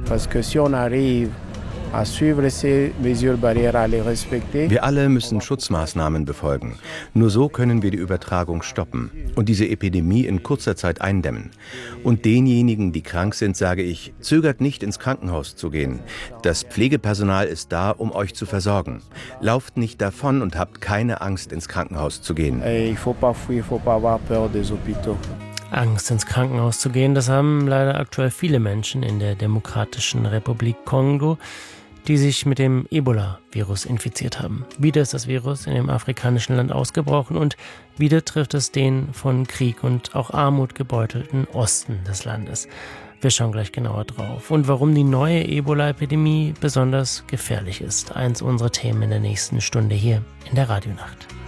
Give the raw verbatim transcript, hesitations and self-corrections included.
Parce que si on arrive à suivre ces mesures barrières, à les respecter. Wir alle müssen Schutzmaßnahmen befolgen. Nur so können wir die Übertragung stoppen und diese Epidemie in kurzer Zeit eindämmen. Und denjenigen, die krank sind, sage ich, zögert nicht, ins Krankenhaus zu gehen. Das Pflegepersonal ist da, um euch zu versorgen. Lauft nicht davon und habt keine Angst, ins Krankenhaus zu gehen. Il faut pas fuir, il faut pas avoir peur des hôpitaux. Angst, ins Krankenhaus zu gehen, das haben leider aktuell viele Menschen in der Demokratischen Republik Kongo, die sich mit dem Ebola-Virus infiziert haben. Wieder ist das Virus in dem afrikanischen Land ausgebrochen und wieder trifft es den von Krieg und auch Armut gebeutelten Osten des Landes. Wir schauen gleich genauer drauf. Und warum die neue Ebola-Epidemie besonders gefährlich ist. Eins unserer Themen in der nächsten Stunde hier in der Radionacht.